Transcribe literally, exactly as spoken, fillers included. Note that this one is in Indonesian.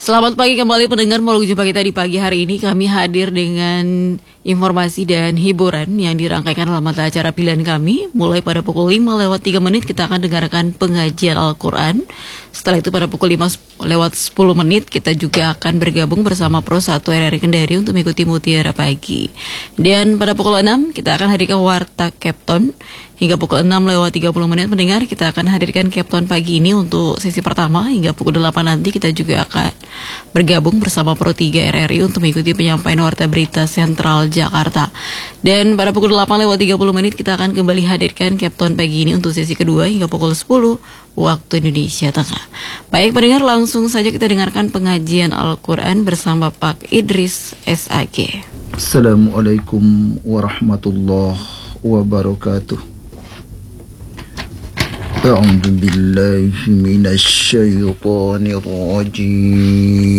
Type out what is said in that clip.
Selamat pagi kembali pendengar, mau jumpa kita di pagi hari ini. Kami hadir dengan informasi dan hiburan yang dirangkaikan dalam mata acara pilihan kami. Mulai pada pukul lima lewat tiga menit kita akan dengarkan pengajian Al-Quran. Setelah itu pada pukul lima lewat sepuluh menit kita juga akan bergabung bersama Pro satu R R I Kendari untuk mengikuti Mutiara Pagi. Dan pada pukul enam kita akan hadirkan Warta Capton. Hingga pukul enam lewat tiga puluh menit mendengar, kita akan hadirkan Capton pagi ini untuk sesi pertama. Hingga pukul delapan nanti kita juga akan bergabung bersama Pro tiga R R I untuk mengikuti penyampaian Warta Berita Sentral Jakarta. Dan pada pukul delapan lewat tiga puluh menit kita akan kembali hadirkan Capton pagi ini untuk sesi kedua hingga pukul sepuluh waktu Indonesia Tengah. Baik pendengar, langsung saja kita dengarkan pengajian Al-Quran bersama Pak Idris S A G. Assalamualaikum warahmatullahi wabarakatuh. أعوذ بالله من الشيطان الرجيم